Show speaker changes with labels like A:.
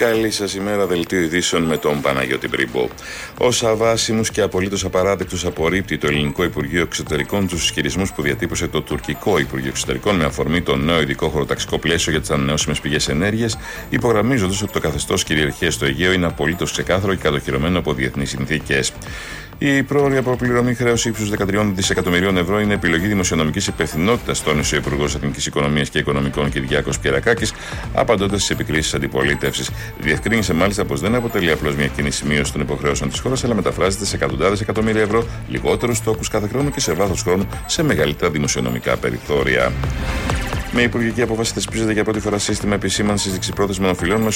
A: Καλή σας ημέρα, δελτίο ειδήσεων με τον Παναγιώτη Μπρίμπο. Ως αβάσιμους και απολύτως απαράδεκτους απορρίπτει το Ελληνικό Υπουργείο Εξωτερικών τους ισχυρισμούς που διατύπωσε το Τουρκικό Υπουργείο Εξωτερικών με αφορμή το νέο ειδικό χωροταξικό πλαίσιο για τις ανανεώσιμες πηγές ενέργειας, υπογραμμίζοντας ότι το καθεστώς κυριαρχίας στο Αιγαίο είναι απολύτως ξεκάθαρο και κατοχυρωμένο από διεθνείς συνθήκες. Η πρόωρη αποπληρωμή χρέους ύψους 13 δισεκατομμυρίων ευρώ είναι επιλογή δημοσιονομικής υπευθυνότητας, τόνισε ο Υπουργός Εθνικής Οικονομίας και Οικονομικών Κυριάκος Πιερακάκης, απαντώντας στις επικρίσεις της αντιπολίτευσης. Διευκρίνησε μάλιστα πως δεν αποτελεί απλώς μια κίνηση μείωση των υποχρεώσεων της χώρας, αλλά μεταφράζεται σε εκατοντάδες εκατομμύρια ευρώ λιγότερους στόχους κάθε χρόνο και σε βάθος χρόνου σε μεγαλύτερα δημοσιονομικά περιθώρια. Με υπουργική απόφαση θεσπίζεται για πρώτη φορά σύστημα επισήμανσης δεξιπρόθεσμων οφειλών μέσω